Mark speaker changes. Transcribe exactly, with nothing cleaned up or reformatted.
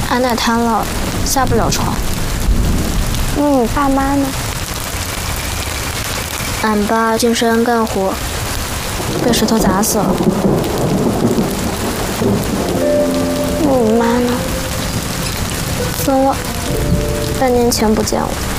Speaker 1: 俺奶瘫了，下不了床。
Speaker 2: 那你爸妈呢？
Speaker 1: 俺爸进山干活，被石头砸死了。
Speaker 2: 那你妈呢？
Speaker 1: 疯了，半年前不见了。